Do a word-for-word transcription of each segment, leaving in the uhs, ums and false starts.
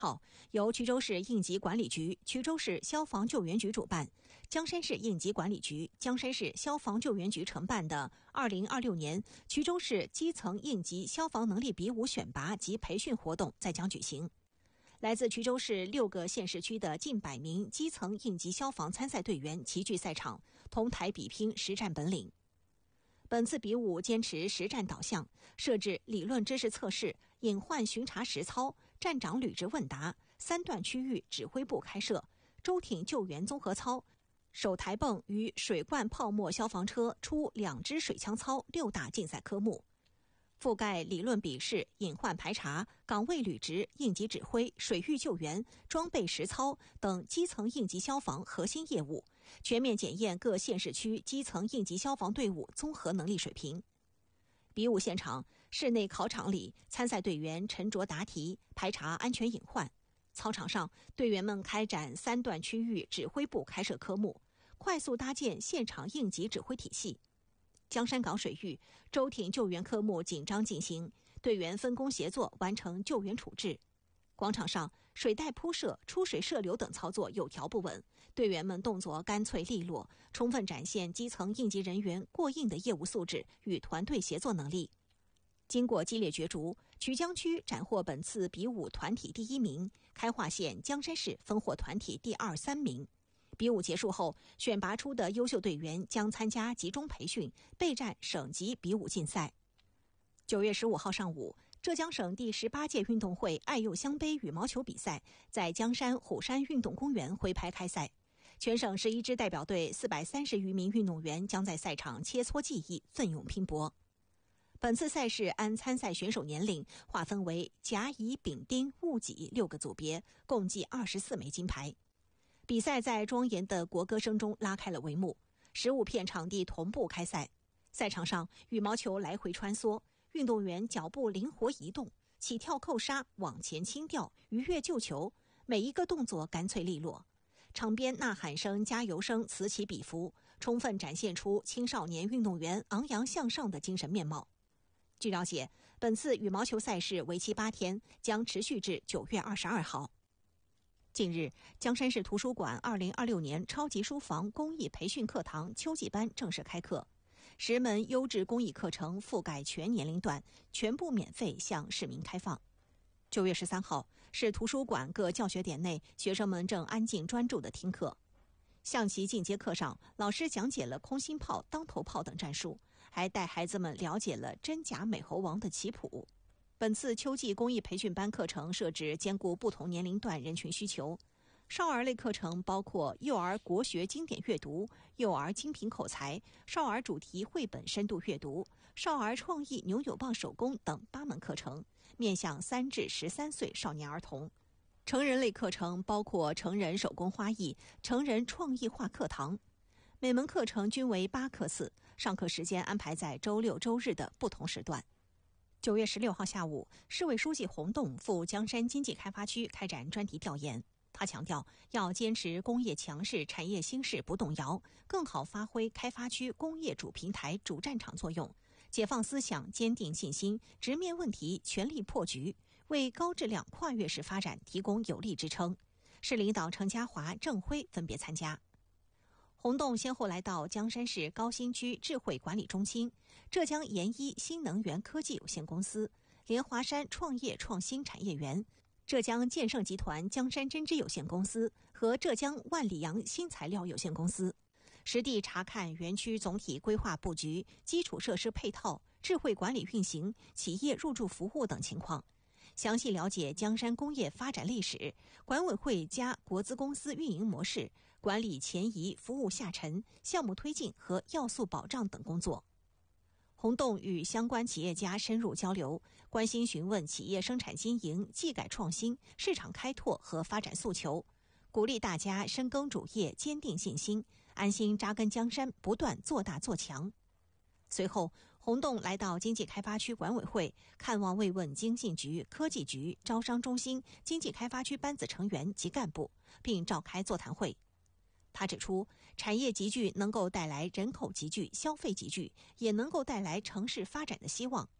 号，由衢州市应急管理局、衢州市消防救援局主办，江山市应急管理局、江山市消防救援局承办的二零二六年衢州市基层应急消防能力比武选拔及培训活动在将举行。来自衢州市六个县市区的近百名基层应急消防参赛队员齐聚赛场，同台比拼实战本领。本次比武坚持实战导向，设置理论知识测试、隐患巡查实操、站长履职问答、三段区域指挥部开设、舟艇救援综合操、手抬泵与水罐泡沫消防车出两支水枪操六大竞赛科目，覆盖理论笔试、隐患排查、岗位履职、应急指挥、水域救援、装备实操等基层应急消防核心业务，全面检验各县市区基层应急消防队伍综合能力水平。比武现场，室内考场里，参赛队员沉着答题，排查安全隐患；操场上，队员们开展三段区域指挥部开设科目，快速搭建现场应急指挥体系。江山港水域舟艇救援科目紧张进行，队员分工协作完成救援处置。广场上水带铺设、出水射流等操作有条不紊，队员们动作干脆利落，充分展现基层应急人员过硬的业务素质与团队协作能力。经过激烈角逐，衢江区斩获本次比武团体第一名，开化县、江山市分获团体第二、三名。比武结束后，选拔出的优秀队员将参加集中培训，备战省级比武竞赛。九月十五号上午，浙江省第十八届运动会爱幼乡杯羽毛球比赛在江山虎山运动公园挥拍开赛。全省十一支代表队四百三十余名运动员将在赛场切磋技艺，奋勇拼搏。本次赛事按参赛选手年龄划分为甲、乙、丙、丁、戊、己六个组别，共计二十四枚金牌。比赛在庄严的国歌声中拉开了帷幕，十五片场地同步开赛。赛场上，羽毛球来回穿梭，运动员脚步灵活移动，起跳扣杀、往前轻吊、鱼跃救球，每一个动作干脆利落。场边呐喊声、加油声此起彼伏，充分展现出青少年运动员昂扬向上的精神面貌。据了解，本次羽毛球赛事为期八天，将持续至九月二十二号。近日，江山市图书馆二零二六年超级书房公益培训课堂秋季班正式开课，十门优质公益课程覆盖全年龄段，全部免费向市民开放。九月十三号，市图书馆各教学点内，学生们正安静专注地听课。象棋进阶课上，老师讲解了空心炮、当头炮等战术，还带孩子们了解了真假美猴王的棋谱。本次秋季公益培训班课程设置兼顾不同年龄段人群需求，少儿类课程包括幼儿国学经典阅读、幼儿精品口才、少儿主题绘本深度阅读、少儿创意扭扭棒手工等八门课程，面向三至十三岁少年儿童。成人类课程包括成人手工花艺、成人创意画课堂，每门课程均为八课次，上课时间安排在周六周日的不同时段。九月十六号下午，市委书记洪栋赴江山经济开发区开展专题调研。他强调，要坚持工业强势、产业兴势不动摇，更好发挥开发区工业主平台、主战场作用，解放思想、坚定信心，直面问题，全力破局，为高质量跨越式发展提供有力支撑。市领导程家华、郑辉分别参加。洪栋先后来到江山市高新区智慧管理中心、浙江研一新能源科技有限公司、莲华山创业创新产业园、浙江建盛集团江山针织有限公司和浙江万里洋新材料有限公司，实地查看园区总体规划布局、基础设施配套、智慧管理运行、企业入驻服务等情况，详细了解江山工业发展历史、管委会加国资公司运营模式、管理前移、服务下沉、项目推进和要素保障等工作。洪栋与相关企业家深入交流，关心询问企业生产经营、技改创新、市场开拓和发展诉求，鼓励大家深耕主业，坚定信心，安心扎根江山，不断做大做强。随后，洪栋来到经济开发区管委会，看望慰问经信局、科技局、招商中心、经济开发区班子成员及干部，并召开座谈会。他指出，产业集聚能够带来人口集聚、消费集聚，也能够带来城市发展的希望。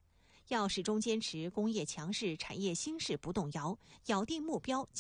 要始终坚持工业强势、产业兴势不动摇，咬定目标。